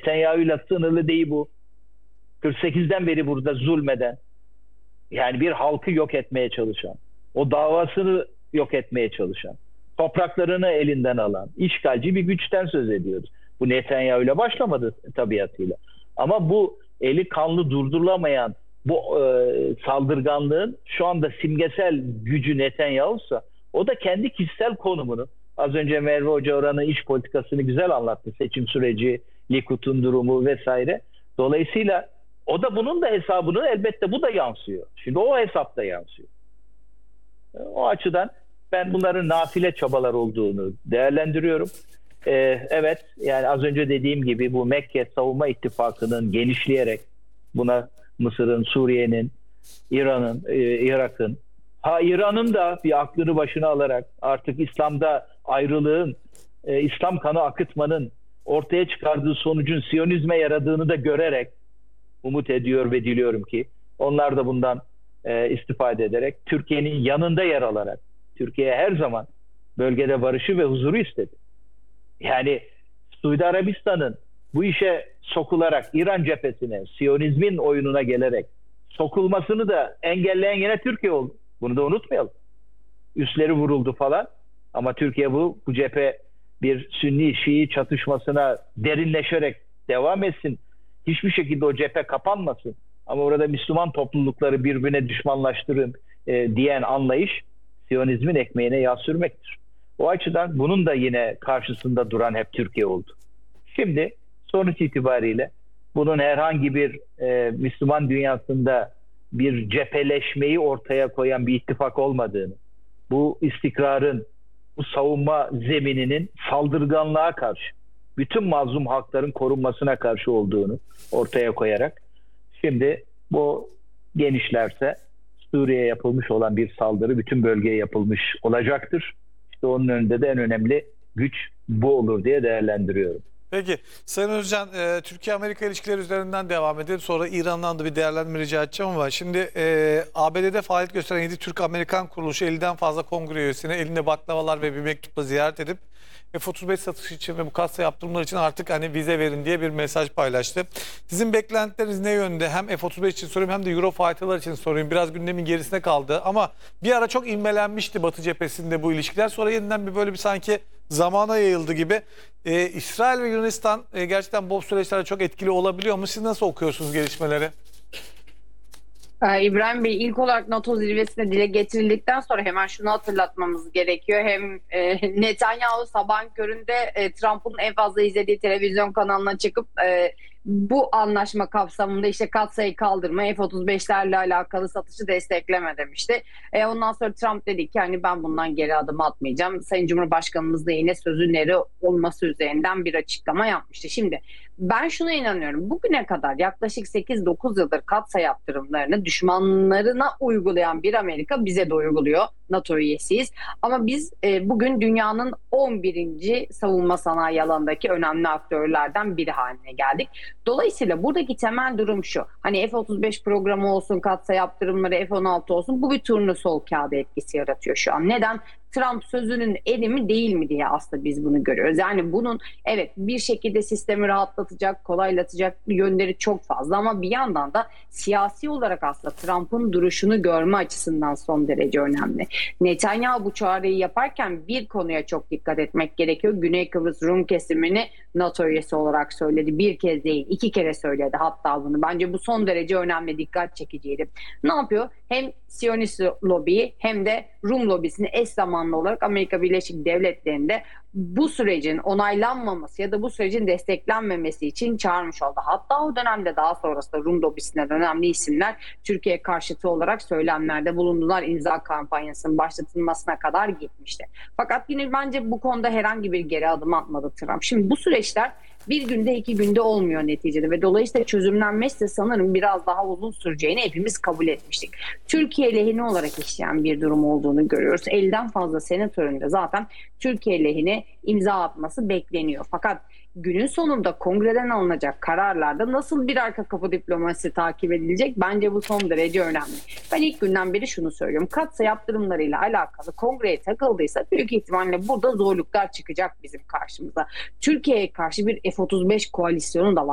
Netanyahu'yla sınırlı değil bu. 48'den beri burada zulmeden, yani bir halkı yok etmeye çalışan, o davasını yok etmeye çalışan, topraklarını elinden alan, işgalci bir güçten söz ediyoruz. Bu Netanyahu'yla başlamadı tabiatıyla. Ama bu eli kanlı durdurulamayan bu saldırganlığın şu anda simgesel gücü Netanyahu'sa, o da kendi kişisel konumunu, az önce Merve Hoca oranın iç politikasını güzel anlattı. Seçim süreci, Likud'un durumu vesaire. Dolayısıyla o da bunun da hesabını, elbette bu da yansıyor. Şimdi o hesap da yansıyor. O açıdan ben bunların nafile çabalar olduğunu değerlendiriyorum. Evet, yani az önce dediğim gibi bu Mekke Savunma İttifakı'nın genişleyerek buna Mısır'ın, Suriye'nin, İran'ın, Irak'ın, İran'ın da bir aklını başına alarak artık İslam'da ayrılığın, İslam kanı akıtmanın ortaya çıkardığı sonucun Siyonizme yaradığını da görerek umut ediyor ve diliyorum ki onlar da bundan istifade ederek Türkiye'nin yanında yer alarak, Türkiye her zaman bölgede barışı ve huzuru istedi. Yani Suudi Arabistan'ın bu işe sokularak İran cephesine, Siyonizmin oyununa gelerek sokulmasını da engelleyen yine Türkiye oldu. Bunu da unutmayalım. Üsleri vuruldu falan ama Türkiye bu cephe bir Sünni-Şii çatışmasına derinleşerek devam etsin. Hiçbir şekilde o cephe kapanmasın. Ama orada Müslüman toplulukları birbirine düşmanlaştırın diyen anlayış Siyonizmin ekmeğine yağ sürmektir. O açıdan bunun da yine karşısında duran hep Türkiye oldu. Şimdi sonuç itibariyle bunun herhangi bir Müslüman dünyasında bir cepheleşmeyi ortaya koyan bir ittifak olmadığını, bu istikrarın, bu savunma zemininin saldırganlığa karşı, bütün mazlum halkların korunmasına karşı olduğunu ortaya koyarak, şimdi bu genişlerse Suriye'ye yapılmış olan bir saldırı bütün bölgeye yapılmış olacaktır. İşte onun önünde de en önemli güç bu olur diye değerlendiriyorum. Peki Sayın Özcan, Türkiye-Amerika ilişkileri üzerinden devam edelim. Sonra İran'dan da bir değerlendirme rica edeceğim ama şimdi ABD'de faaliyet gösteren 7 Türk-Amerikan kuruluşu 50'den fazla kongre üyesini elinde baklavalar ve bir mektupla ziyaret edip F-35 satışı için ve bu kasa yaptırımlar için artık hani vize verin diye bir mesaj paylaştı. Sizin beklentileriniz ne yönde? Hem F-35 için sorayım hem de Eurofighter'lar için sorayım. Biraz gündemin gerisine kaldı ama bir ara çok inmelenmişti Batı cephesinde bu ilişkiler. Sonra yeniden böyle bir sanki zamana yayıldı gibi. İsrail ve Yunanistan gerçekten bu süreçlerde çok etkili olabiliyor mu? Siz nasıl okuyorsunuz gelişmeleri? İbrahim Bey, ilk olarak NATO zirvesine dile getirildikten sonra hemen şunu hatırlatmamız gerekiyor. Hem Netanyahu sabahın köründe Trump'ın en fazla izlediği televizyon kanalına çıkıp bu anlaşma kapsamında işte katsayı kaldırma, F-35'lerle alakalı satışı destekleme demişti. Ondan sonra Trump dedi ki hani ben bundan geri adım atmayacağım. Sayın Cumhurbaşkanımız da yine sözün eri olması üzerinden bir açıklama yapmıştı. Şimdi ben şuna inanıyorum. Bugüne kadar yaklaşık 8-9 yıldır katsayı yaptırımlarını düşmanlarına uygulayan bir Amerika bize de uyguluyor. NATO üyesiyiz. Ama biz bugün dünyanın 11. savunma sanayi alanındaki önemli aktörlerden biri haline geldik. Dolayısıyla buradaki temel durum şu. Hani F-35 programı olsun, katsayı yaptırımları, F-16 olsun, bu bir turnusol kağıdı etkisi yaratıyor şu an. Neden? Trump sözünün eri mi değil mi diye aslında biz bunu görüyoruz. Yani bunun evet bir şekilde sistemi rahatlatacak, kolaylatacak yönleri çok fazla ama bir yandan da siyasi olarak aslında Trump'ın duruşunu görme açısından son derece önemli. Netanyahu bu çağrıyı yaparken bir konuya çok dikkat etmek gerekiyor. Güney Kıbrıs Rum kesimini NATO üyesi olarak söyledi. Bir kez değil, 2 kere söyledi hatta bunu. Bence bu son derece önemli, dikkat çekiciydi. Ne yapıyor? Hem Siyonist lobiyi hem de Rum lobisini eş zamanlı olarak Amerika Birleşik Devletleri'nde bu sürecin onaylanmaması ya da bu sürecin desteklenmemesi için çağırmış oldu. Hatta o dönemde daha sonrasında Rum lobisinden önemli isimler Türkiye karşıtı olarak söylemlerde bulundular. İmza kampanyasının başlatılmasına kadar gitmişti. Fakat yine bence bu konuda herhangi bir geri adım atmadı Trump. Şimdi bu süreçler bir günde 2 günde olmuyor neticede ve dolayısıyla çözümlenmesi de sanırım biraz daha uzun süreceğini hepimiz kabul etmiştik. Türkiye lehine olarak işleyen bir durum olduğunu görüyoruz. 50'den fazla senatörün de zaten Türkiye lehine imza atması bekleniyor. Fakat günün sonunda kongreden alınacak kararlarda nasıl bir arka kapı diplomasi takip edilecek? Bence bu son derece önemli. Ben ilk günden beri şunu söylüyorum. Katsayı yaptırımlarıyla alakalı kongreye takıldıysa büyük ihtimalle burada zorluklar çıkacak bizim karşımıza. Türkiye'ye karşı bir F-35 koalisyonu da var.